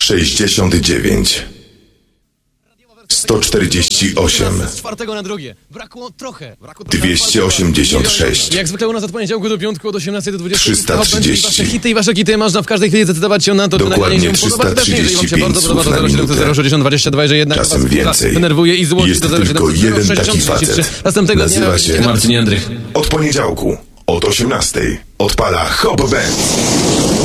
69 148 Z czwartego na drugie. Brakło trochę. 286 Jak zwykle u nas od poniedziałku do piątku od 18 do 20. 330. Wasze hity i wasze kity można w każdej chwili zdecydować się na to, czy Dokładnie nagranie się podoba. Też nie, jeżeli wam się bardzo 335 podoba, to słów na 07 060 22, że jednak Czasem was więcej. denerwuje i złości Jest do 07 tylko jeden taki 60 33. facet. Następnego Nazywa dnia się Marcin Jędrych. Od poniedziałku od 18 odpala Hop Band.